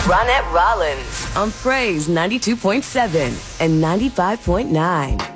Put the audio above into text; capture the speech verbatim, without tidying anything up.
Ronette Rollins on Praise ninety-two point seven and ninety-five point nine.